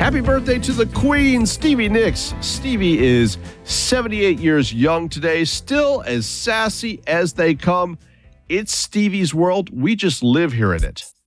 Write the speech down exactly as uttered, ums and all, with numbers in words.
Happy birthday to the Queen, Stevie Nicks. Stevie is seventy-eight years young today, still as sassy as they come. It's Stevie's world. We just live here in it.